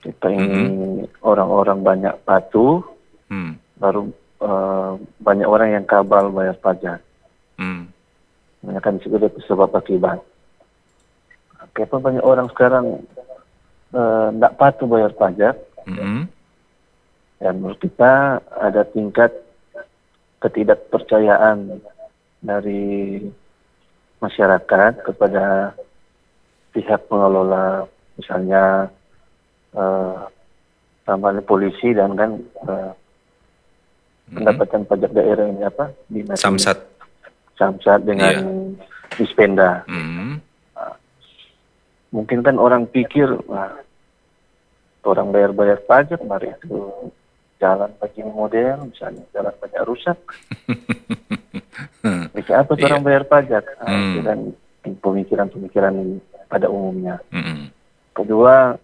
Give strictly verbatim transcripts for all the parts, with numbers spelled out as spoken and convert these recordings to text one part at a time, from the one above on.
Kita ini Mm-mm. orang-orang banyak patuh, Hmm. baru eh, banyak orang yang kabal bayar pajak. Hmm. Kan sudah sebab akibat. Kenapa banyak orang sekarang tidak patuh bayar pajak? Mm-mm. Dan menurut kita ada tingkat ketidakpercayaan dari masyarakat kepada pihak pengelola, misalnya eh, sama polisi dan kan eh, Mm-mm. pendapatan pajak daerah ini apa dinasti Samsat. Samsat dengan Iya. Dispenda. Mm. Mungkin kan orang pikir, wah, orang bayar-bayar pajak, mari itu jalan begini model, misalnya jalan banyak rusak. Jadi apa tuh Iya. orang bayar pajak? Nah, itu Hmm. kan pemikiran-pemikiran pada umumnya. Mm-mm. Kedua,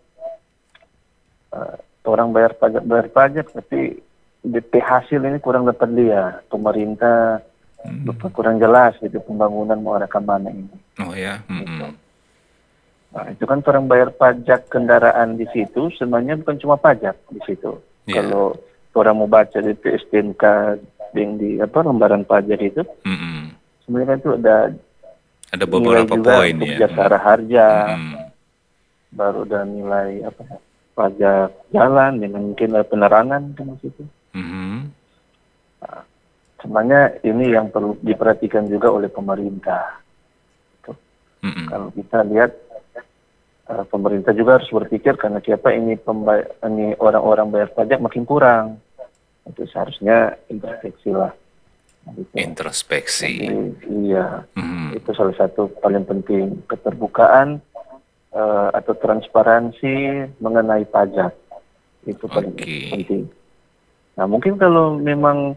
eh, orang bayar pajak bayar pajak, tapi D P hasil ini kurang dapat dia. Pemerintah lupa Mm. kurang jelas gitu pembangunan mau arah kemana ini. Oh ya. Gitu. Mm-mm. Nah, itu kan orang bayar pajak kendaraan di situ sebenarnya bukan cuma pajak di situ. Iya. Kalau orang mau baca di P S T N K yang di apa lembaran pajak itu, Mm-mm. sebenarnya itu ada Ada nilai beberapa juga poin untuk ya. jasara harja, Mm-mm. baru ada nilai apa pajak jalan dengan mungkin ada penerangan di situ. Mm-mm. Sebenarnya ini yang perlu diperhatikan juga oleh pemerintah. Tuh. Mm-mm. Kalau kita lihat uh, pemerintah juga harus berpikir karena siapa ini pembay- ini orang-orang bayar pajak makin kurang. Itu seharusnya introspeksi lah. Gitu. Introspeksi. Jadi iya, Mm-mm. itu salah satu paling penting keterbukaan uh, atau transparansi mengenai pajak. Itu paling Oke. penting. Nah mungkin kalau memang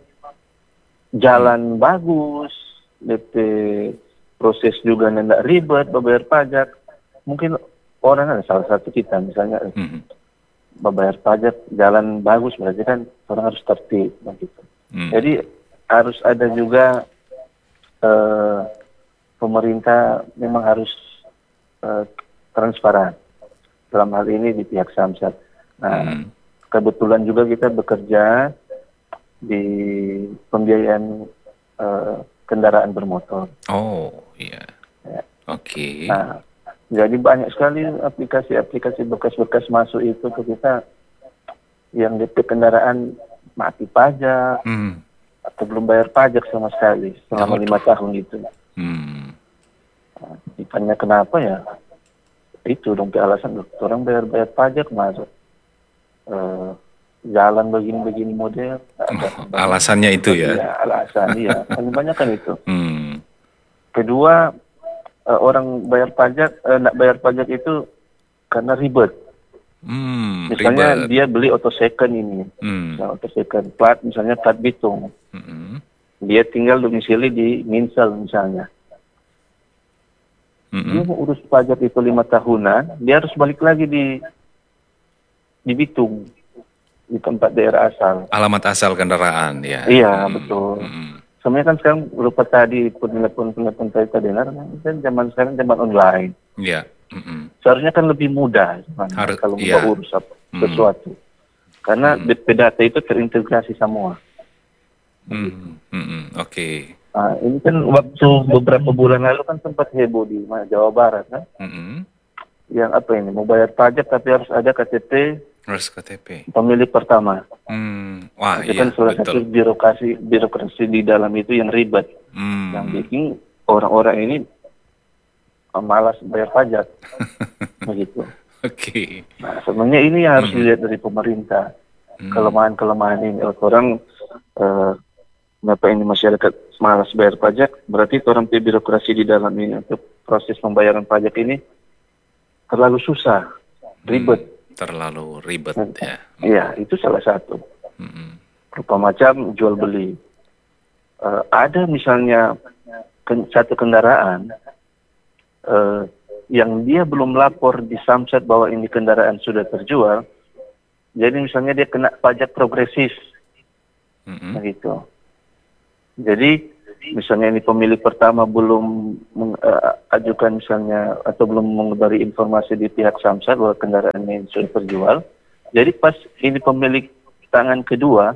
Mm. jalan bagus, D P proses juga tidak ribet, membayar pajak, mungkin orang ada salah satu kita misalnya eh, Mm-mm. membayar pajak jalan bagus berarti kan orang harus tertib begitu. Mm. Jadi harus ada juga eh, pemerintah memang harus eh, transparan dalam hal ini di pihak Samsat. Nah Mm. kebetulan juga kita bekerja di pembiayaan eh, kendaraan bermotor. Oh iya. Ya. Oke. Nah, jadi banyak sekali aplikasi-aplikasi bekas-bekas masuk itu ke kita yang D P kendaraan mati pajak Mm. atau belum bayar pajak sama sekali selama Waduh. lima tahun itu. Mm. Nah, ditanya kenapa ya? Itu dong alasan orang bayar-bayar pajak masuk eh, jalan begini-begini model. Ada Oh, alasannya itu ya. iya, alasan iya. Paling banyak kan itu. Hmm. Kedua, eh, orang bayar pajak, eh, nak bayar pajak itu karena ribet. Hmm, Misalnya ribet. dia beli auto second ini, Hmm. nah, auto second plat, misalnya plat Bitung. Mm-mm. Dia tinggal domisili di Minsel misalnya. Dia Mm-mm. mau urus pajak itu lima tahunan, dia harus balik lagi di di Bitung, di tempat daerah asal. Alamat asal kendaraan ya. Iya, Mm-mm. betul. Mm-mm. Sebenarnya kan sekarang berupa tadi penelpon-penelpon tadi dengar kan zaman sekarang zaman online. Ya. Mm-mm. Seharusnya kan lebih mudah sebenarnya Harus kalau mau ya. urus apa, Mm. sesuatu. Karena Mm. D P data itu terintegrasi semua. Mm. Mm-mm. Oke. Nah, ini kan waktu beberapa bulan lalu kan sempat heboh di mana, Jawa Barat kan. Mm-mm. Yang apa ini, mau bayar pajak tapi harus ada K T P Harus K T P. pemilik pertama. Hmm. Wah Itu kan iya salah satu betul. birokrasi birokrasi di dalam itu yang ribet. Yang Hmm. bikin orang-orang ini malas bayar pajak. Begitu. Oke. Nah, sebenarnya ini yang harus Mm. dilihat dari pemerintah. Mm. Kelemahan-kelemahan ini. Orang eh, kenapa ini masyarakat malas bayar pajak, berarti orang birokrasi di dalam ini untuk proses pembayaran pajak ini terlalu susah, ribet. Hmm. Terlalu ribet ya. Iya, itu salah satu. Mm-mm. Rupa macam jual beli. Eh, ada misalnya ken- satu kendaraan eh, yang dia belum lapor di Samsat bahwa ini kendaraan sudah terjual, jadi misalnya dia kena pajak progresif, Mm-mm. gitu. Jadi misalnya ini pemilik pertama belum mengajukan misalnya atau belum memberi informasi di pihak Samsat bahwa kendaraan ini sudah terjual, Jadi pas ini pemilik tangan kedua,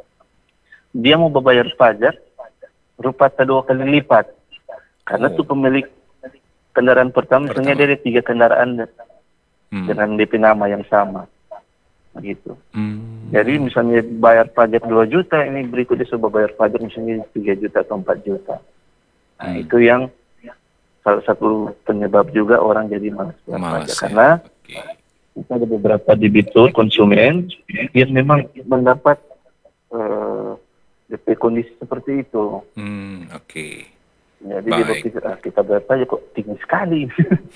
dia mau membayar pajak rupa dua kali lipat. Karena Oh. tuh pemilik kendaraan pertama, misalnya Pertama. dia ada tiga kendaraan Hmm. dengan D P nama yang sama. Gitu. Hmm. Jadi misalnya bayar pajak dua juta, ini berikutnya sudah bayar pajak misalnya tiga juta atau empat juta. Nah, Hmm. itu yang salah satu penyebab juga orang jadi malas bayar Malas pajak. ya. Karena Oke. kita ada beberapa debitur konsumen yang memang mendapat uh, D P kondisi seperti itu. Hmm, oke. Jadi dia Baik. berpikir, ah, kita bayar pajak kok tinggi sekali.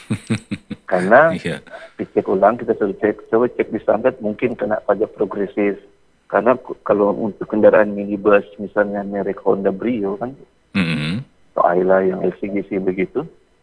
Karena Iya. dicek ulang, kita sudah cek, coba cek di standar mungkin kena pajak progresif. Karena k- kalau untuk kendaraan minibus misalnya merek Honda Brio kan, Hmm. atau Ayla yang L C G C begitu,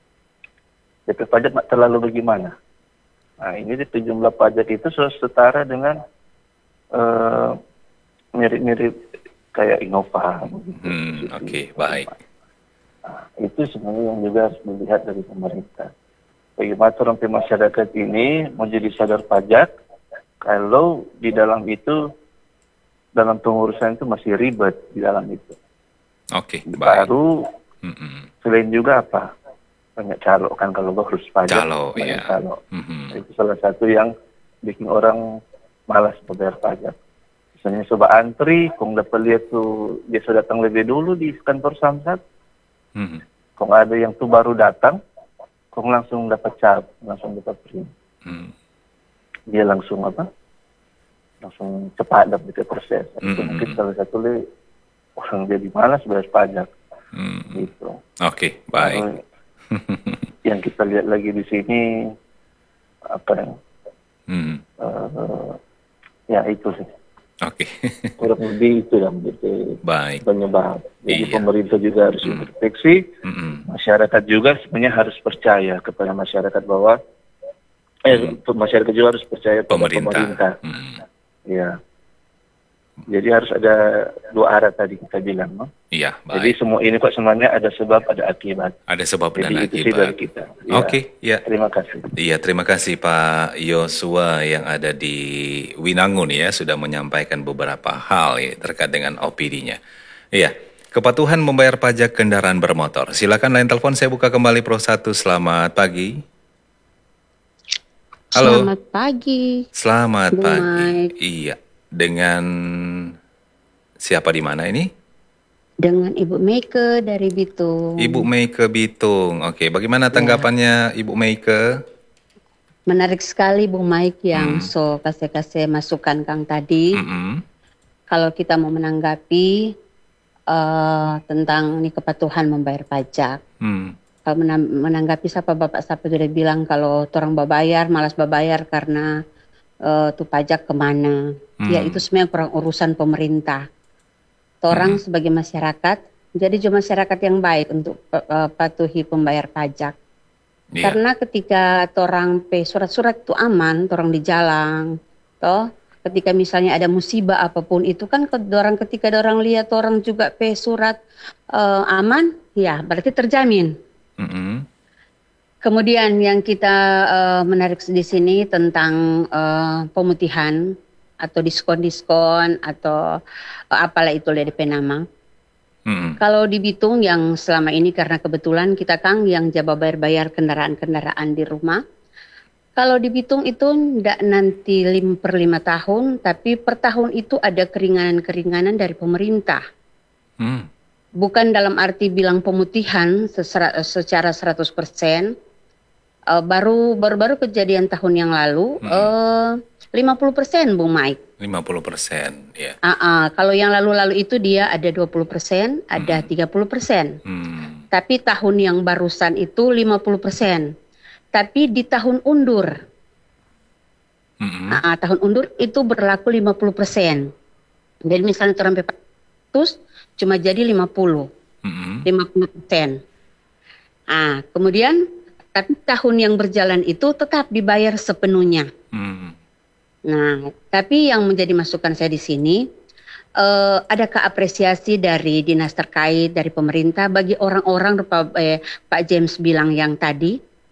D P pajak nggak terlalu bagaimana. Nah ini di jumlah pajak itu sudah setara dengan eh, mirip-mirip kayak Innova. Begitu. Hmm, oke, baik. Nah, itu sebenarnya yang juga harus dilihat dari pemerintah. Bagaimana orang masyarakat ini menjadi sadar pajak kalau di dalam itu, dalam pengurusan itu masih ribet di dalam itu. Oke, baik. Baru Hmm. selain juga apa? Banyak calo kan kalau harus pajak. Calo, banyak iya. calo. Hmm. Itu salah satu yang bikin orang malas membayar pajak. Misalnya coba antri, kong dapat lihat tuh dia sudah datang lebih dulu di kantor Samsat, Hmm. kong ada yang tuh baru datang, kong langsung dapat cap, langsung dapat print. Hmm. Dia langsung apa? Langsung cepat dapat proses. Itu Mm-mm. mungkin salah satu le, orang jadi malas bayar pajak. Hmm. Gitu. Oke, baik. Lalu yang kita lihat lagi di sini apa yang Hmm. eh, ya itu sih Oke. kurang lebih itu yang menjadi Baik. penyebab. Jadi Iya. pemerintah juga harus Hmm. introspeksi, Hmm. masyarakat juga sebenarnya harus percaya kepada masyarakat bahwa eh Hmm. masyarakat juga harus percaya pada Pemerintah. pemerintah. Hmm. Ya. Jadi harus ada dua arah tadi kita bilang, no? Iya, Jadi baik. semua ini kok semuanya ada sebab, ada akibat. Ada sebab dan Jadi itu sih dari akibat. kita. Ya. Oke, ya. Terima kasih. Iya, terima kasih Pak Yosua yang ada di Winangun ya, sudah menyampaikan beberapa hal ya, terkait dengan O P D-nya. Iya, kepatuhan membayar pajak kendaraan bermotor. Silakan lain telepon, saya buka kembali Pro satu. Selamat pagi. Halo. Selamat pagi, Selamat Bung pagi. Mike. Iya, dengan siapa di mana ini? Dengan Ibu Meike dari Bitung. Ibu Meike Bitung. Oke, bagaimana Ya, tanggapannya Ibu Meike? menarik sekali Bung Mike yang Hmm. so kasih-kasih masukan Kang tadi. Mm-mm. Kalau kita mau menanggapi eh, tentang ini kepatuhan membayar pajak. Hmm. Kalau menam- menanggapi siapa Bapak siapa sudah bilang kalau orang babayar, malas babayar karena eh, tuh pajak kemana. Ya Hmm. itu sebenarnya kurang urusan pemerintah. Orang Hmm. sebagai masyarakat, jadi cuma masyarakat yang baik untuk eh, patuhi pembayar pajak. Iya. Karena ketika orang pe surat-surat itu aman, orang di jalan, toh ketika misalnya ada musibah apapun itu kan ke- orang ketika orang lihat orang juga pe surat eh, aman, ya berarti terjamin. Mm-mm. Kemudian yang kita eh, menarik di sini tentang eh, pemutihan atau diskon-diskon atau eh, apalah itu D P nama. Mm-mm. Kalau di Bitung yang selama ini karena kebetulan kita Kang yang jaba bayar-bayar kendaraan-kendaraan di rumah. Kalau di Bitung itu tidak nanti lim per lima tahun, tapi per tahun itu ada keringanan-keringanan dari pemerintah. Hmm. Bukan dalam arti bilang pemutihan sesera- secara seratus persen. Eh, baru baru-baru kejadian tahun yang lalu Hmm. eh, lima puluh persen Bung Mike. lima puluh persen, ya. Ah, ah, kalau yang lalu-lalu itu dia ada dua puluh persen, ada Hmm. tiga puluh persen. Hmm. Tapi tahun yang barusan itu lima puluh persen. Tapi di tahun undur, Mm-mm. ah, ah, tahun undur itu berlaku lima puluh persen. Jadi misalnya orang empat ratus cuma jadi lima puluh, Mm-mm. lima puluh persen. Ah, kemudian tapi tahun yang berjalan itu tetap dibayar sepenuhnya. Hmm. Nah, tapi yang menjadi masukan saya di sini, eh, adakah apresiasi dari dinas terkait, dari pemerintah bagi orang-orang, Pak, eh, Pak James bilang yang tadi,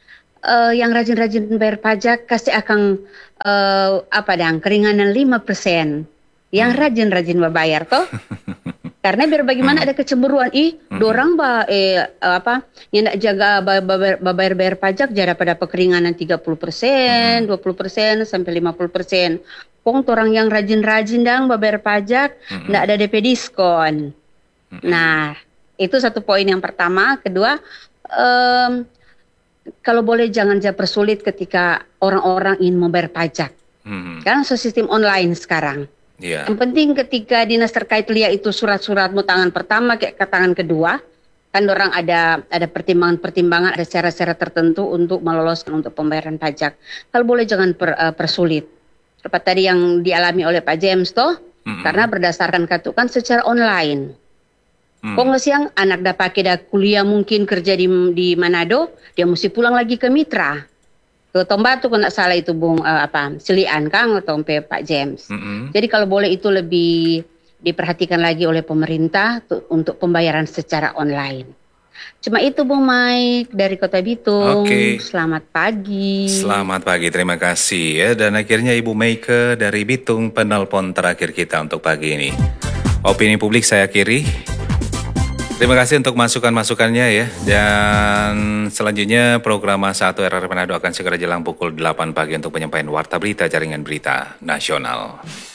uh, yang rajin-rajin bayar pajak kasih akan uh, apa dang keringanan lima persen. Yang Hmm. rajin-rajin bayar toh. Karena biar bagaimana Hmm. ada kecemburuan, ih, Hmm. dorang ba eh apa yang nak jaga ba- ba- ba- bayar-bayar pajak jara pada kekeringanan tiga puluh persen, Hmm. dua puluh persen sampai lima puluh persen. Pong orang yang rajin-rajin dang bayar pajak, Hmm. ndak ada D P diskon. Hmm. Nah, itu satu poin yang pertama. Kedua, em, kalau boleh jangan jangan persulit ketika orang-orang ingin membayar pajak. Hmm. Kan so sistem online sekarang. Iya. Yang penting ketika dinas terkait lihat itu surat-suratmu tangan pertama kayak ke tangan kedua, kan orang ada ada pertimbangan-pertimbangan, ada syarat-syarat tertentu untuk meloloskan untuk pembayaran pajak. Kalau boleh jangan per, uh, persulit. Seperti tadi yang dialami oleh Pak James toh, Mm-mm. karena berdasarkan kartu kan secara online. Hmm. Kok nggak siang anak dah pakai dah kuliah mungkin kerja di di Manado, dia mesti pulang lagi ke Mitra. Ke Tombatu kalau nggak salah itu Bung uh, apa Selian Kang atau Pak James. Mm-mm. Jadi kalau boleh itu lebih diperhatikan lagi oleh pemerintah tu- untuk pembayaran secara online. Cuma itu Bung Mike dari Kota Bitung. Oke. Selamat pagi. Selamat pagi, terima kasih ya. Dan akhirnya Ibu Meike dari Bitung penelpon terakhir kita untuk pagi ini. Opini publik saya akhiri. Terima kasih untuk masukan-masukannya ya. Dan selanjutnya program satu R R Manado akan segera jelang pukul delapan pagi untuk penyampaian Warta Berita Jaringan Berita Nasional.